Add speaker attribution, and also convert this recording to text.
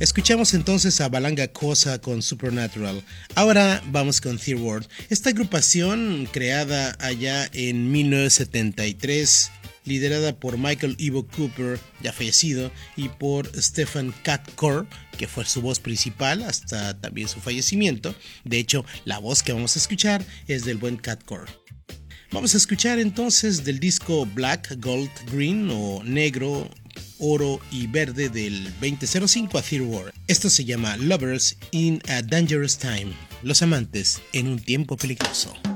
Speaker 1: Escuchamos entonces a Balanga Cosa con Supernatural. Ahora vamos con Third World. Esta agrupación creada allá en 1973, liderada por Michael Ivo Cooper, ya fallecido, y por Stephen Katcore, que fue su voz principal hasta también su fallecimiento. De hecho, la voz que vamos a escuchar es del buen Katcore. Vamos a escuchar entonces del disco Black, Gold, Green o Negro, Oro y Verde del 2005 a Third World. Esto se llama Lovers in a Dangerous Time, los amantes en un tiempo peligroso.